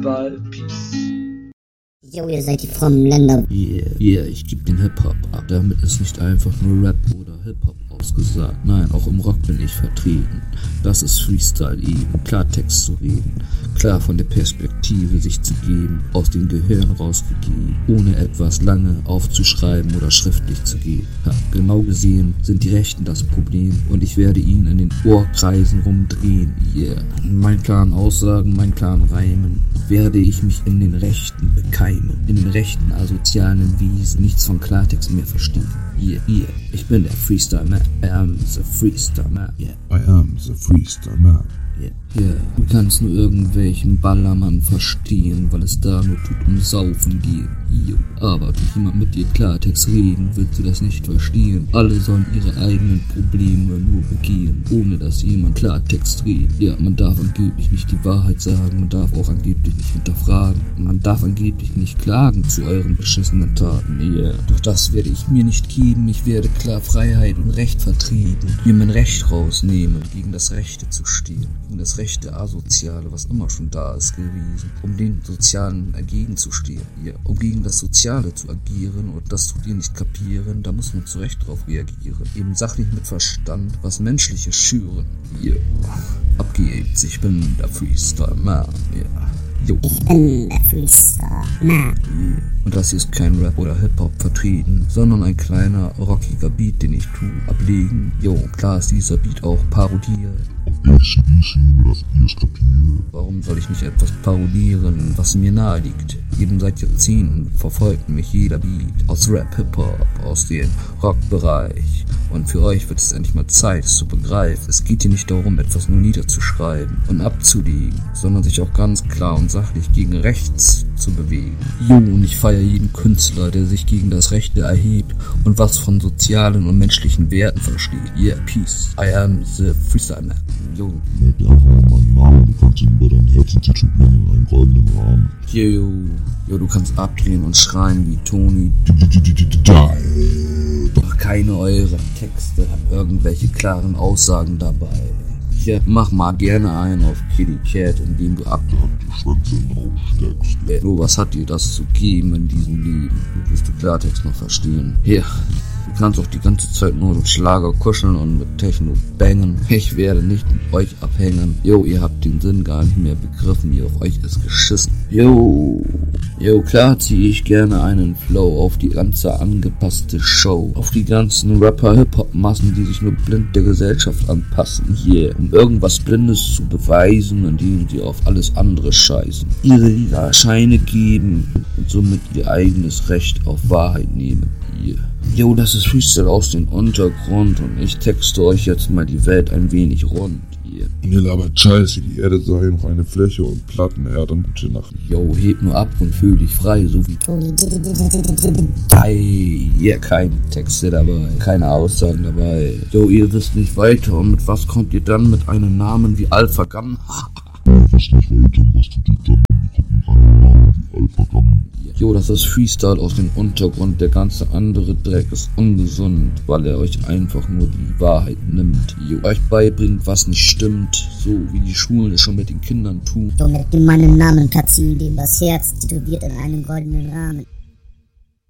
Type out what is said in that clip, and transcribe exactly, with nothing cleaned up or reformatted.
Ball, Peace. Jo, ihr seid die frommen Länder. Yeah, yeah, ich geb den Hip-Hop ab. Damit ist nicht einfach nur Rap oder Hip-Hop ausgesagt. Nein, auch im Rock bin ich vertreten. Das ist Freestyle eben, Klartext zu reden. Klar von der Perspektive sich zu geben, aus dem Gehirn rausgegeben, ohne etwas lange aufzuschreiben oder schriftlich zu geben. Ja, genau gesehen sind die Rechten das Problem und ich werde ihn in den Ohrkreisen rumdrehen. Yeah. In meinen klaren Aussagen, meinen klaren Reimen werde ich mich in den Rechten bekeimen. In den rechten asozialen Wiesen nichts von Klartext mehr verstehen. Yeah, yeah, ich bin der Freestyle Man. I am the Freestyle Man. Yeah. I am the Freestyle Man. Yeah. Yeah. Du kannst nur irgendwelchen Ballermann verstehen, weil es da nur tut um Saufen geht. Jo. Aber wenn jemand mit dir Klartext reden, wird sie das nicht verstehen. Alle sollen ihre eigenen Probleme nur begehen, ohne dass jemand Klartext redet. Ja, man darf angeblich nicht die Wahrheit sagen, man darf auch angeblich nicht hinterfragen. Man darf angeblich nicht klagen zu euren beschissenen Taten. Yeah. Doch das werde ich mir nicht geben. Ich werde klar Freiheit und Recht vertreten. Mir mein Recht rausnehmen, gegen das Rechte zu stehen. Gegen das Rechte Asoziale, was immer schon da ist gewesen. Um den Sozialen entgegenzustehen. Yeah. Um gegen das Soziale zu agieren und das tut ihr nicht kapieren, da muss man zu Recht drauf reagieren. Eben sachlich mit Verstand, was Menschliches schüren. Yeah. Abgehebt, ich bin der Freestyle Man. Yeah. Jo. Ich bin der Freestyle Man. Und das hier ist kein Rap oder Hip-Hop vertreten, sondern ein kleiner, rockiger Beat, den ich tu, ablegen. Jo, klar ist dieser Beat auch parodiert. Auf A C D C, nur dass ihr es kapiert. Warum soll ich nicht etwas parodieren, was mir nahe liegt? Eben seit Jahrzehnten verfolgt mich jeder Beat aus Rap, Hip-Hop, aus dem Rockbereich. Und für euch wird es endlich mal Zeit, es zu begreifen. Es geht hier nicht darum, etwas nur niederzuschreiben und abzulegen, sondern sich auch ganz klar und sachlich gegen rechts zu bewegen. Jo, und ich feiere jeden Künstler, der sich gegen das Rechte erhebt und was von sozialen und menschlichen Werten versteht. Yeah, peace. I am the Freestyle Man. Jo. Merk dir einfach mal meinen Namen, du kannst ihn über dein Herz tätowieren in einen goldenen Rahmen. Jo, jo, du kannst abdrehen und schreien wie Tony. Doch keine eurer Texte haben irgendwelche klaren Aussagen dabei. Ja, mach mal gerne einen auf Kitty Cat, indem du ab die Schwänze raussteckst. Ja, nur was hat dir das zu geben in diesem Leben? Willst du Klartext noch verstehen? Ja, du kannst auch die ganze Zeit nur mit Schlager kuscheln und mit Techno bangen. Ich werde nicht mit euch abhängen. Jo, ihr habt den Sinn gar nicht mehr begriffen, ihr auf euch ist geschissen. Jo, jo, klar ziehe ich gerne einen Flow auf die ganze angepasste Show. Auf die ganzen Rapper-Hip-Hop-Massen, die sich nur blind der Gesellschaft anpassen. Yeah, um irgendwas Blindes zu beweisen, indem sie auf alles andere scheißen. Ihre lila Scheine geben und somit ihr eigenes Recht auf Wahrheit nehmen. Yeah. Jo, das ist Freestyle aus dem Untergrund und ich texte euch jetzt mal die Welt ein wenig rund. Yeah. Ihr labert Scheiße, die Erde sei noch eine Fläche und Plattenerde und gute Nacht. Jo, heb nur ab und fühl dich frei, so wie Toni. Ei, ja, keine Texte dabei, keine Aussagen dabei. Jo, ihr wisst nicht weiter und mit was kommt ihr dann mit einem Namen wie Alpha Gun? Ihr wisst nicht weiter, was tut ihr dann? Ihr kommt mit einem Namen wie Alpha Gun. Jo, das ist Freestyle aus dem Untergrund, der ganze andere Dreck ist ungesund, weil er euch einfach nur die Wahrheit nimmt. Jo, euch beibringt, was nicht stimmt, so wie die Schulen es schon mit den Kindern tun. Somit meinen Namen platzieren, dem das Herz tätowiert in einem goldenen Rahmen.